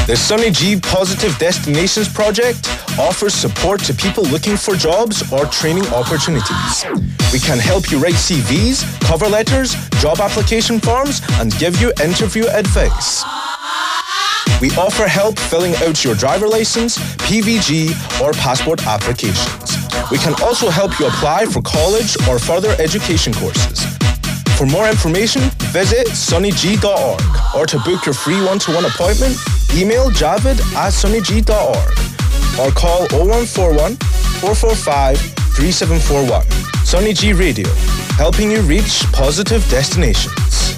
The Sonny G Positive Destinations Project offers support to people looking for jobs or training opportunities. We can help you write CVs, cover letters, job application forms, and give you interview advice. We offer help filling out your driver license, PVG, or passport applications. We can also help you apply for college or further education courses. For more information, visit sonnyg.org, or to book your free one-to-one appointment, email javid@sonnyg.org or call 0141 445 3741. Sonny G Radio, helping you reach positive destinations.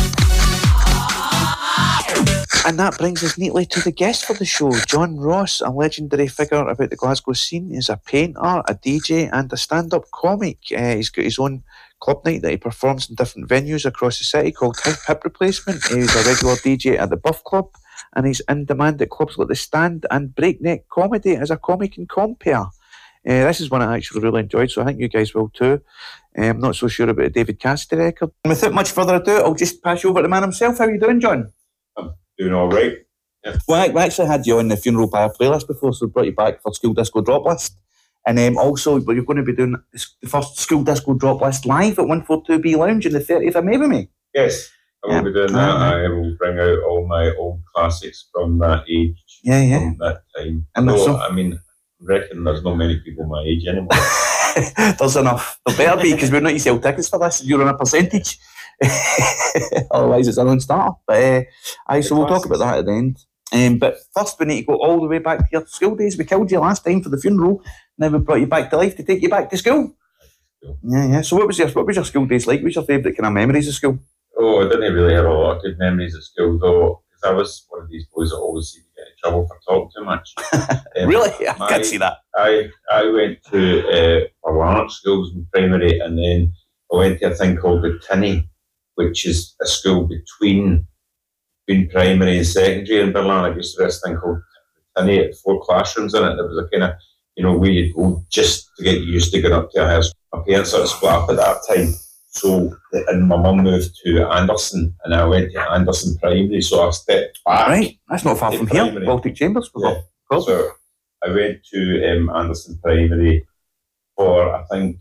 And that brings us neatly to the guest for the show, John Ross, a legendary figure about the Glasgow scene. He's a painter, a DJ and a stand-up comic. He's got his own club night that he performs in different venues across the city called Hip Replacement. He's a regular DJ at the Buff Club, and he's in demand at clubs like The Stand and Breakneck Comedy as a comic and compere. This is one I actually really enjoyed, so I think you guys will too. I'm not so sure about the David Cassidy record. And without much further ado, I'll just pass you over to the man himself. How are you doing, John? Doing all right. Yeah. Well, we actually had you on the Funeral Pyre playlist before, so we brought you back for School Disco Drop List. And also, you're going to be doing the first School Disco Drop List live at 142B Lounge on the 30th of May with me. Yes, I will be doing that. I will bring out all my old classics from that age, from that time. And I mean, I reckon there's not many people my age anymore. There's enough. There better be, because we're not to sell tickets for this. You're on a percentage. Otherwise it's a non-starter. But so we'll talk about that at the end. But first we need to go all the way back to your school days. We killed you last time for the funeral. Now we brought you back to life to take you back to school. Yeah. So what was your school days like? What was your favourite kind of memories of school? Oh, I didn't really have a lot of good memories of school though, because I was one of these boys that always seemed to get in trouble for talking too much. Really? I can't see that. I went to Lanark schools in primary, and then I went to a thing called the Tinny, which is a school between primary and secondary in Berlin. I used to this thing called Tinny. It had 4 classrooms in it. There was a kind of, where you'd go just to get used to going up to a house. My parents sort of split up at that time. So, and my mum moved to Anderson, and I went to Anderson Primary, so I stepped back. Right, that's not far from primary. Here, Baltic Chambers. Yeah. Cool. So, I went to Anderson Primary for, I think,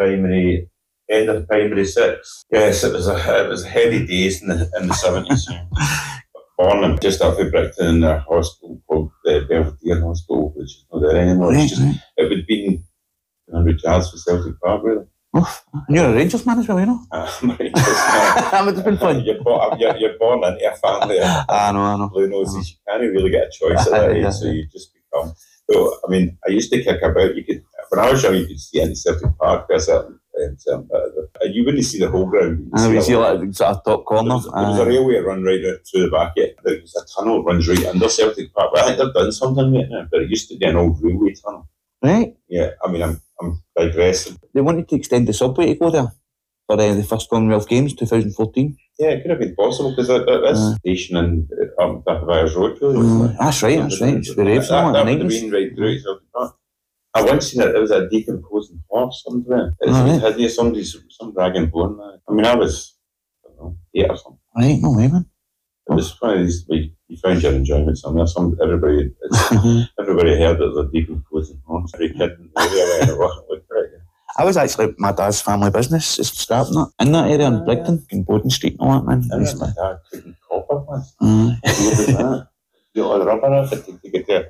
end of primary 6. Yes, it was a heady days in the 70s. Born just off of Brighton in a hospital called Belvedere Hospital, which is not there anymore. Right, it would have been 100 yards for Celtic Park, really. Oh, and you're a Rangers man as well, you know? I'm a Rangers man. That would have been fun. You're born into a family. I know. Blue noses, you can't really get a choice at that age, so you just become. So, I mean, I used to kick about. When I was young, you could see any Celtic Park. You wouldn't see the whole ground. You see like sort of top corner. There was a railway run right through the back. There was a tunnel that runs right under Celtic Park. But I think they've done something right now. But it used to be an old railway tunnel. Right. Yeah, I mean, I'm digressing. They wanted to extend the subway to go there for the first Commonwealth Games 2014. Yeah, it could have been possible, because that station in Byres Road, really. That's right. It's the raves now. That would have been right through Celtic Park. I once seen it was a decomposing horse somewhere. It had some dragon born there. I mean, I was, 8 or something. Right, no way, man. It was one of these, you found your enjoyment somewhere. Everybody heard it was a decomposing horse. Every kid in the area went, it wasn't like that. I was actually my dad's family business, just scrapping it in that area in Brigton, in Bowden Street and all that, man. And my dad couldn't copper one. That. You know, the rubber off it to get there.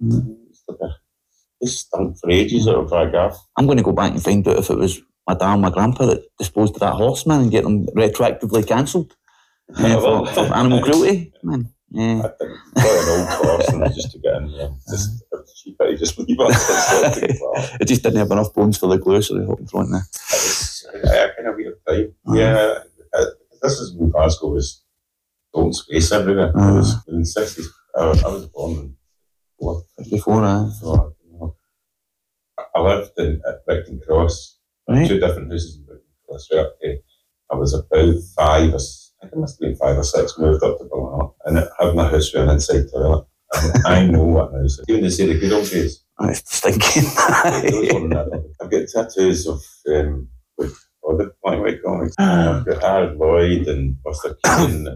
It stunk for ages out of Dragaff. I'm going to go back and find out if it was my dad and my grandpa that disposed of that horse, man, and get them retroactively cancelled for animal cruelty, man. Yeah. I think probably an old horse and just to get in there. Just cheaper to just leave it. It just didn't have enough bones for the glue, so they hopped in front there. It was a kind of weird time. Yeah, this is when Glasgow was open space everywhere. It was in the 60s. I was born in 54, so, I lived at Brighton Cross, right. 2 different houses in Brighton Cross. Right up to, I was about 5 or 6. I think it must have been 5 or 6, moved up to Ballinor, and having a house with an inside toilet. I know what an house is. Even they say the good old days. It's stinking. I've got tattoos of with other black and white comics. I've got Harold Lloyd and Buster Keaton and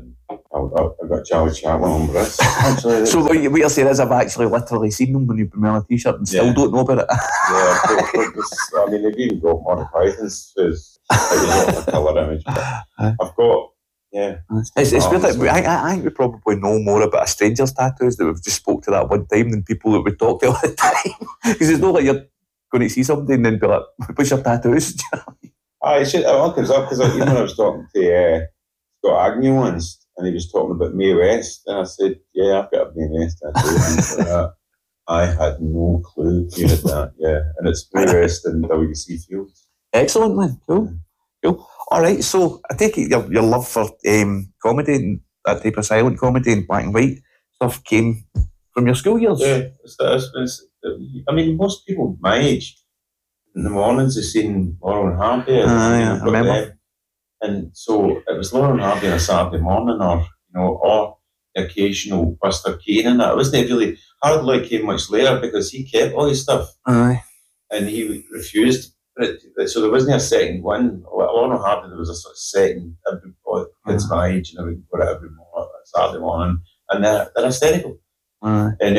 I've got Charlie Chaplin on my wrist. Actually, So what you're saying is I've actually literally seen them when you've been wearing a t-shirt and still don't know about it. I mean, they've even got Monty Python's a colour image. But I've got, It's weird that I think we probably know more about a stranger's tattoos that we've just spoke to that one time than people that we talk to all the time. Because it's not like you're going to see somebody and then be like, what's your tattoos? It all comes up because even when I was talking to Scott Agnew once, and he was talking about Mae West, and I said, yeah, I've got a Mae West tattoo. I had no clue you had that, and it's Mae West in WC Fields. Excellent, man. Cool. All right, so I take it your love for comedy and that type of silent comedy and black and white stuff came from your school years? Yeah, I mean, most people my age, in the mornings, they've seen Laurel and Hardy. I remember. Them. And so it was Laurel and Hardy on a Saturday morning, or the occasional Buster Keane, and that. It wasn't really, Hard Luck came much later because he kept all his stuff. Aye. And he refused. So there wasn't a second one. Laurel and Hardy, there was a sort of second, every kids my age, and everything put it every morning, Saturday morning, and they're hysterical. Aye. And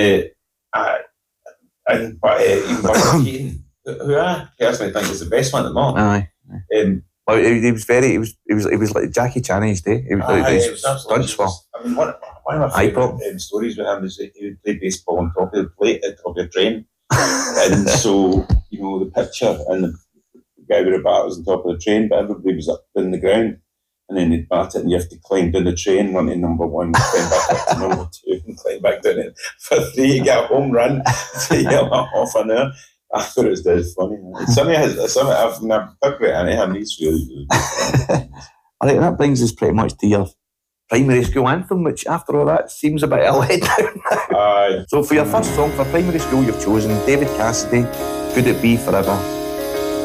even Buster Keane, who I personally think is the best one of them all. Aye. Well, he was like Jackie Chan in his day. He was stunts for. I mean, one of my favourite stories with him is that he would play baseball on top of the plate at top of a train. And so, the pitcher and the guy with the bat was on top of the train, but everybody was up in the ground. And then they'd bat it, and you have to climb down the train, run to number one, climb back up to number two, and climb back down it for three. You get a home run, so you're off an hour. I thought it was dead funny. I've never talked about any of these really good. I think that brings us pretty much to your primary school anthem, which after all that seems a bit of a letdown now. Aye. So for your first song for primary school, you've chosen David Cassidy, Could It Be Forever?